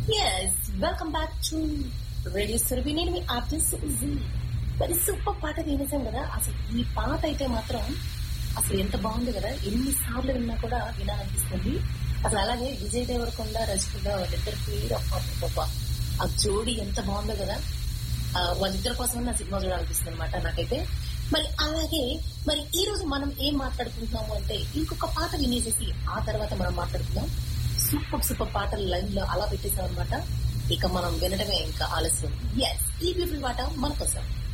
Yes, welcome back to radio Surabhi. నేను మీ artist మరి super పాట వినేసాం కదా. అసలు ఈ పాట అయితే మాత్రం అసలు ఎంత బాగుంది కదా, ఎన్ని సార్లు విన్నా కూడా వినాలనిపిస్తుంది. అసలు అలాగే విజయ్ దేవరకొండ, రజనీకాంత్ వాళ్ళిద్దరి పేరు ఆ జోడి ఎంత బాగుందో కదా. వాళ్ళిద్దరి కోసం నా సినిమా చూడాలనిపిస్తుంది అనమాట నాకైతే. మరి అలాగే మరి ఈ రోజు మనం ఏం మాట్లాడుకుంటున్నాము అంటే ఇంకొక పాట వినేసేసి ఆ తర్వాత మనం మాట్లాడుకుందాం. సూపర్ పాటలు లైన్ లో అలా పెట్టేసాం అనమాట. ఇక మనం వినడమే ఇంకా ఆలస్యం. ఎస్, ఈ బ్యూటిఫుల్ పాట మన కోసం.